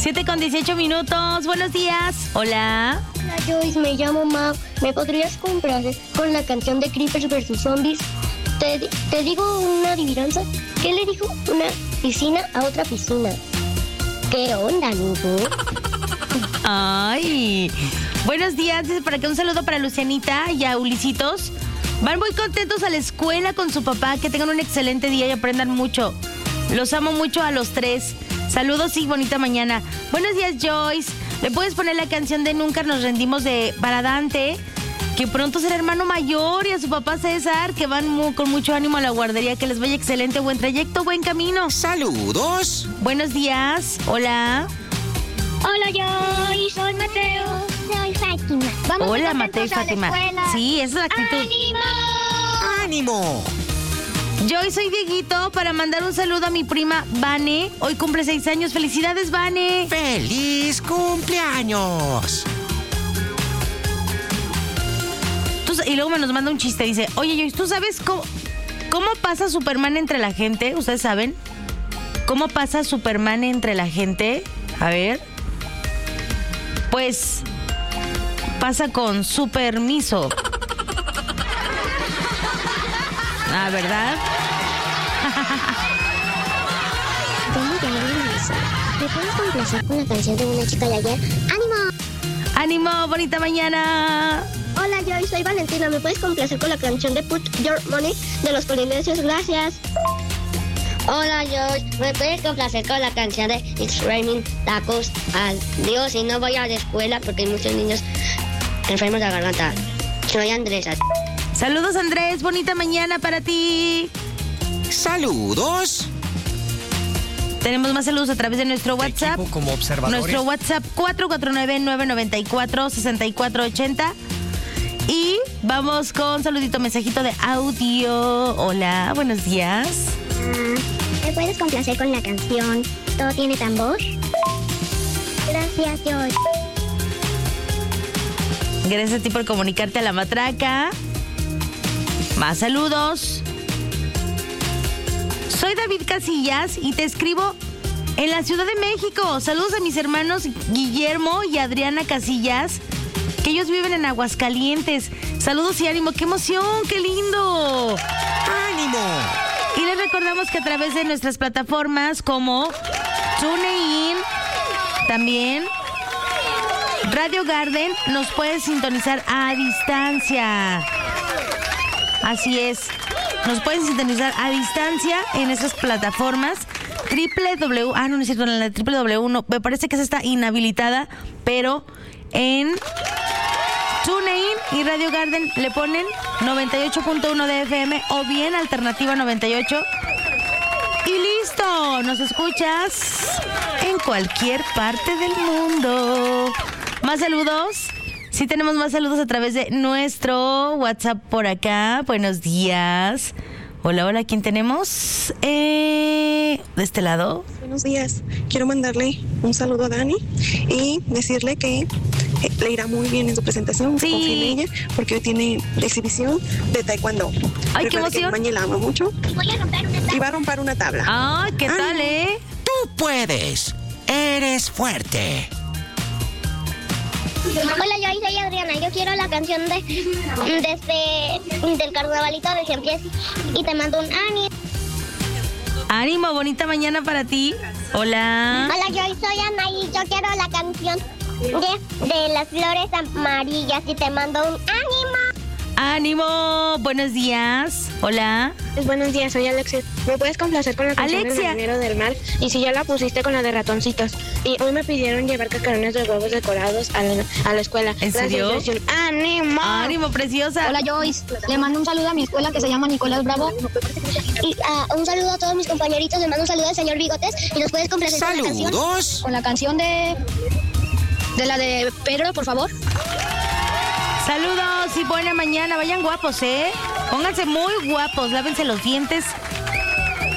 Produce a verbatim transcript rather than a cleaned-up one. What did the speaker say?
siete con dieciocho minutos. Buenos días. Hola. Hola Joyce, me llamo Mau. ¿Me podrías complacer con la canción de Creepers versus Zombies? Te, te digo una adivinanza. ¿Qué le dijo una piscina a otra piscina? ¿Qué onda, amigo? Ay. Buenos días. Dice por acá un saludo para Lucianita y a Ulisitos. Van muy contentos a la escuela con su papá. Que tengan un excelente día y aprendan mucho. Los amo mucho a los tres. Saludos y bonita mañana. Buenos días, Joyce. ¿Le puedes poner la canción de Nunca nos rendimos de para Dante? Que pronto será hermano mayor, y a su papá César, que van muy, con mucho ánimo a la guardería. Que les vaya excelente, buen trayecto, buen camino. Saludos. Buenos días. Hola. Hola Joyce, soy Mateo. Soy Fátima. Vamos Hola, Mateo y Fátima. Sí, esa es la actitud. ¡Ánimo! ¡Ánimo! Yo soy Dieguito para mandar un saludo a mi prima Vane. Hoy cumple seis años. ¡Felicidades, Vane! ¡Feliz cumpleaños! Tú, y luego me nos manda un chiste. Dice, oye, Joyce, ¿tú sabes cómo, cómo pasa Superman entre la gente? ¿Ustedes saben? ¿Cómo pasa Superman entre la gente? A ver. Pues pasa con su permiso. Ah, ¿verdad? ¿Me puedes complacer con la canción de una chica de ayer? ¡Ánimo! ¡Ánimo! ¡Bonita mañana! Hola Joyce, soy Valentina. ¿Me puedes complacer con la canción de Put Your Money de los Polinesios? Gracias. Hola Joyce, ¿me puedes complacer con la canción de It's Raining Tacos? Adiós, y no voy a la escuela porque hay muchos niños enfermos de la garganta. Soy Andrés. Saludos, Andrés. Bonita mañana para ti. Saludos. Tenemos más saludos a través de nuestro WhatsApp. Equipo como observadores. Nuestro WhatsApp cuatro cuatro nueve, nueve nueve cuatro, seis cuatro ocho cero. Y vamos con saludito, mensajito de audio. Hola, buenos días. ¿Me puedes complacer con la canción Todo tiene tambor? Gracias, Joyce. Gracias a ti por comunicarte a la matraca. Más saludos. Soy David Casillas y te escribo en la Ciudad de México. Saludos a mis hermanos Guillermo y Adriana Casillas, que ellos viven en Aguascalientes. Saludos y ánimo. ¡Qué emoción! ¡Qué lindo! ¡Ánimo! Y les recordamos que a través de nuestras plataformas como TuneIn, también Radio Garden, nos puedes sintonizar a distancia. Así es. Nos pueden sintonizar a distancia en esas plataformas. Triple W. Ah, no, no es cierto, en la Triple W no. Me parece que esa está inhabilitada, pero en TuneIn y Radio Garden le ponen noventa y ocho punto uno de F M o bien Alternativa noventa y ocho. Y listo, nos escuchas en cualquier parte del mundo. Más saludos. Sí, tenemos más saludos a través de nuestro WhatsApp por acá. Buenos días. Hola, hola, ¿quién tenemos? Eh, ¿de este lado? Buenos días. Quiero mandarle un saludo a Dani y decirle que eh, le irá muy bien en su presentación. Sí. Confíe en ella porque hoy tiene exhibición de taekwondo. Ay, qué emoción. Que la ama mucho. Voy a romper una tabla. Y va a romper una tabla. Ay, ¿qué Ánimo. tal, eh? Tú puedes. Eres fuerte. Hola, yo soy Adriana. Yo quiero la canción de, de este, del carnavalito de Cien Pies y te mando un ánimo. Ánimo, bonita mañana para ti. Hola. Hola, yo soy Ana y yo quiero la canción de, de las flores amarillas y te mando un ánimo. Ánimo, buenos días. Hola. Buenos días, soy Alexia. ¿Me puedes complacer con la canción Alexia. del Marinero del Mal? Y si ya la pusiste con la de ratoncitos. Y hoy me pidieron llevar cacarones de huevos decorados a la, a la escuela. ¿En serio? Gracias, ¡ánimo! Ánimo, preciosa. Hola Joyce, le mando un saludo a mi escuela que se llama Nicolás Bravo. Y uh, un saludo a todos mis compañeritos, les mando un saludo al señor Bigotes. Y nos puedes complacer con la canción. Saludos. Con la canción de... De la de Pedro, por favor. Saludos y buena mañana. Vayan guapos, ¿eh? Pónganse muy guapos, lávense los dientes